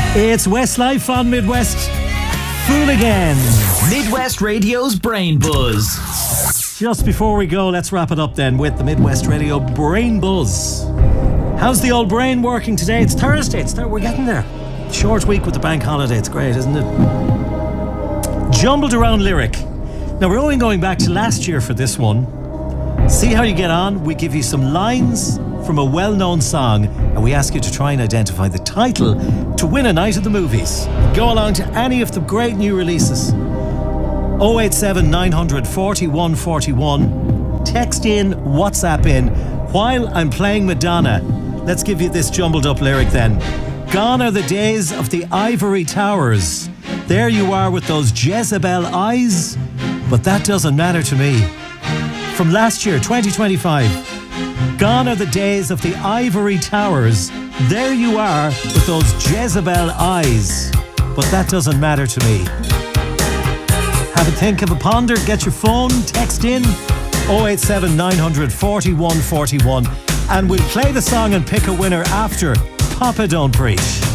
It's Westlife on Midwest. Fool again. Midwest Radio's Brain Buzz. Just before we go, let's wrap it up then with the Midwest Radio Brain Buzz. How's the old brain working today? It's Thursday. We're getting there. Short week with the bank holiday. It's great, isn't it? Jumbled around lyric. Now, we're only going back to last year for this one. See how you get on. We give you some lines from a well-known song and we ask you to try and identify the title to win a night at the movies. Go along to any of the great new releases. 087 900 41 41. Text in, WhatsApp in. While I'm playing Madonna, let's give you this jumbled up lyric then. Gone are the days of the ivory towers. There you are with those Jezebel eyes, but that doesn't matter to me. From last year, 2025. Gone are the days of the ivory towers. There you are with those Jezebel eyes, but that doesn't matter to me. Have a think, have a ponder, get your phone, text in 087 900 41 41 and we'll play the song and pick a winner after Papa Don't Preach.